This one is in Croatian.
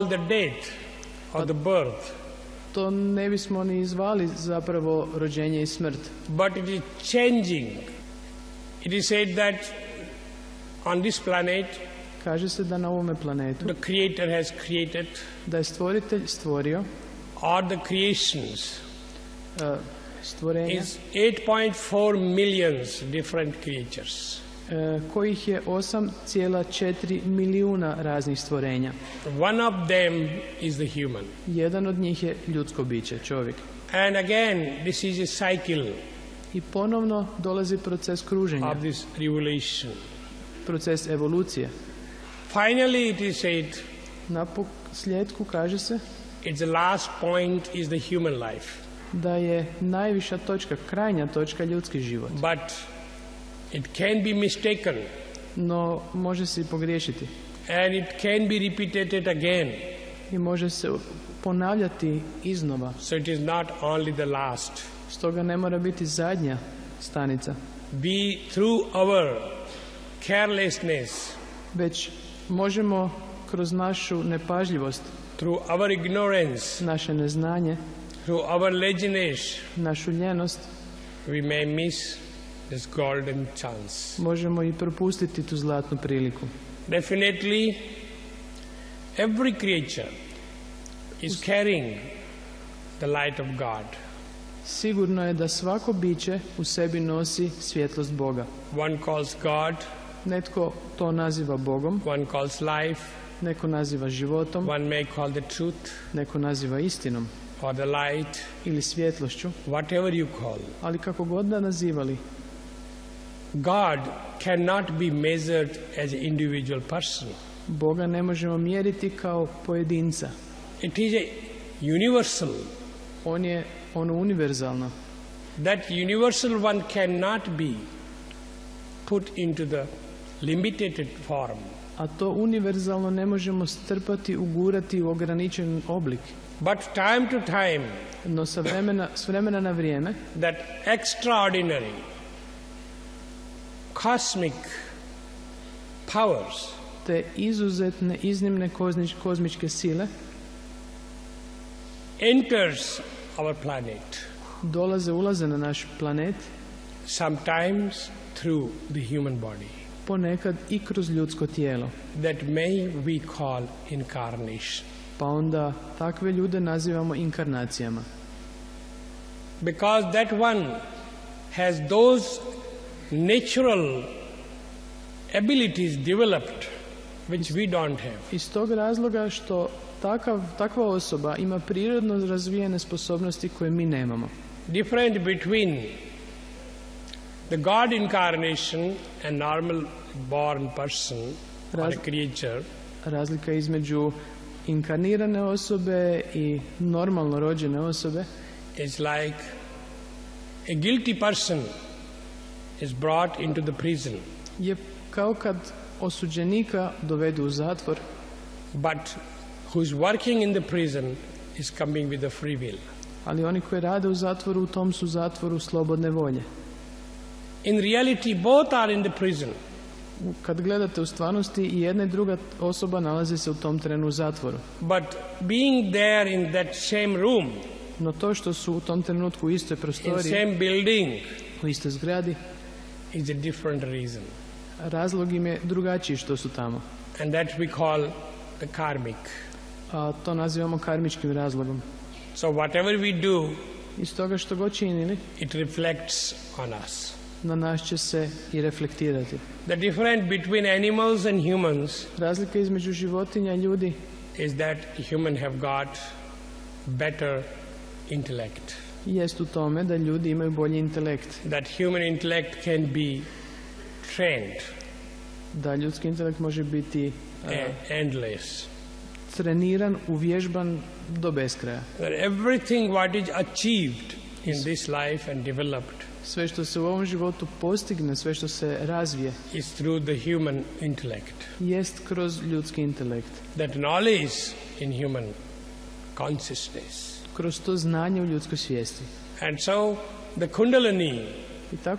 the date of the birth, To ne bismo ni zvali zapravo rođenje i smrt. but it is changing. It is said that on this planet, Kaže se da na ovome planetu, the Creator has created, da je stvoritelj stvorio or the creations, stvorenja is 8.4 millions different creatures. Kojih je 8,4 milijuna raznih stvorenja. One of them is the human. Jedan od njih je ljudsko biće, čovjek. And again, this is a cycle I ponovno dolazi proces kruženja, of this revelation. proces evolucije. Finally, it is said, Na posljedku kaže se it's the last point is the human life. da je najviša točka, krajnja točka ljudski život. But it can be mistaken, No može se i pogriješiti and it can be repeated again. i može se ponavljati iznova. So it is not only the last. Stoga ne mora biti zadnja stanica, We, through our carelessness, već možemo kroz našu nepažljivost, through our ignorance, naše neznanje, through our laziness, našu ljenost, we may miss this golden chance. možemo i propustiti tu zlatnu priliku. Definitely, every creature is carrying the light of God. Sigurno je da svako biće u sebi nosi svjetlost Boga. One calls God, Netko to naziva Bogom, one calls life, neko naziva životom, one may call the truth neko naziva istinom or the light, ili svjetlošću, whatever you call. ali kako god da nazivali, God cannot be measured as an individual person. Boga ne možemo mjeriti kao pojedinca. It is a universal. On je ono univerzalno. That universal one cannot be put into the limited form. A to univerzalno ne možemo strpati, ugurati u ograničen oblik. But time to time, No s vremena na vrijeme, that extraordinary cosmic powers te izuzetne, iznimne kozmičke sile enters our planet, ulaze na naš planet, sometimes through the human body. ponekad i kroz ljudsko tijelo. That may we call incarnation. Pa onda takve ljude nazivamo inkarnacijama. Because that one has those natural abilities developed which we don't have. Iz tog razloga što takva osoba ima prirodno razvijene sposobnosti koje mi nemamo. Different between the God incarnation and normal born person or a creature Razlika između inkarnirane osobe i normalno rođene osobe is like a guilty person is brought into the prison, je kao kad osuđenika dovedu u zatvor, but who is working in the prison is coming with a free will. ali oni koji rade u zatvoru, u tom su zatvoru slobodne volje. In reality, both are in the prison, Kad gledate u stvarnosti, i jedna i druga osoba nalazi se u tom trenu u zatvoru. but being there in that same room, No to što su u tom trenutku u istoj in prostoriji, same building, u istoj zgradi, is a different reason. razlog im je drugačiji što su tamo. And that we call the karmic. A to nazivamo karmičkim razlogom. So whatever we do, Iz toga što god činili, it reflects on us. na nas će se i reflektirati. The difference between animals and humans Razlika između životinja i ljudi is that human have got better intellect. jest u tome da ljudi imaju bolji intelekt. That human intellect can be trained Da ljudski intelekt može biti endless. treniran, uvježban do beskraja. That everything what is achieved in this life and developed Sve što se u ovom životu postigne, sve što se razvije, is through the human intellect. jest kroz ljudski intelekt. That knowledge in human consciousness. Kroz to znanje u ljudskoj svijesti. And so the Kundalini I tako